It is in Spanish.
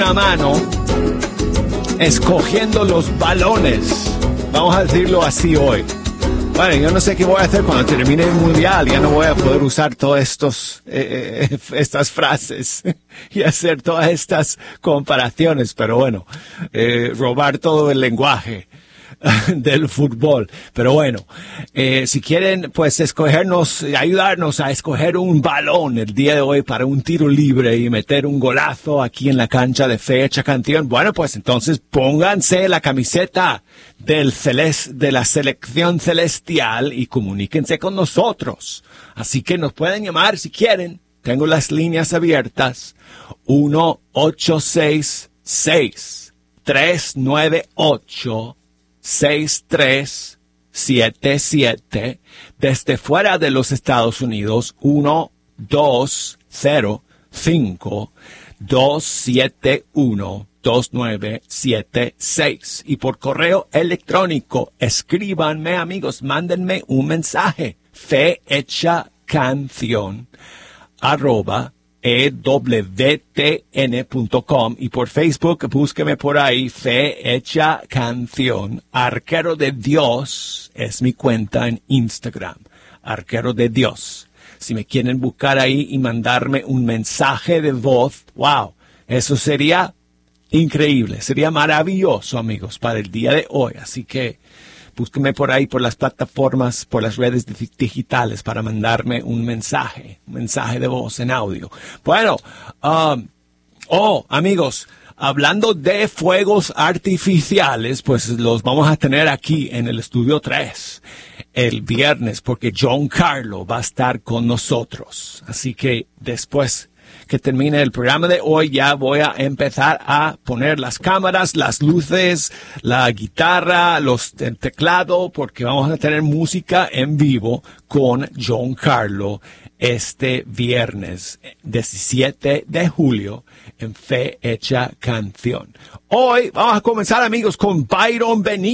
una mano escogiendo los balones. Vamos a decirlo así hoy. Bueno, yo no sé qué voy a hacer cuando termine el mundial. Ya no voy a poder usar todas estas frases y hacer todas estas comparaciones. Pero bueno, robar todo el lenguaje del fútbol. Pero bueno, si quieren pues ayudarnos a escoger un balón el día de hoy para un tiro libre y meter un golazo aquí en la cancha de Fe Hecha Canción, bueno, pues entonces pónganse la camiseta de la selección celestial y comuníquense con nosotros. Así que nos pueden llamar si quieren. Tengo las líneas abiertas. 1-866-398-6377. Desde fuera de los Estados Unidos, 1-205-271-2976. Y por correo electrónico, escríbanme, amigos, mándenme un mensaje. fehechacanción@ewtn.com, y por Facebook búsqueme por ahí, Fe Hecha Canción. Arquero de Dios es mi cuenta en Instagram, Arquero de Dios. Si me quieren buscar ahí y mandarme un mensaje de voz, wow, eso sería increíble, sería maravilloso, amigos, para el día de hoy. Así que búsqueme por ahí, por las plataformas, por las redes digitales para mandarme un mensaje de voz en audio. Bueno, amigos, hablando de fuegos artificiales, pues los vamos a tener aquí en el estudio 3 el viernes, porque John Carlo va a estar con nosotros. Así que después que termine el programa de hoy, ya voy a empezar a poner las cámaras, las luces, la guitarra, el teclado, porque vamos a tener música en vivo con John Carlo este viernes 17 de julio en Fe Hecha Canción. Hoy vamos a comenzar, amigos, con Byron Benítez.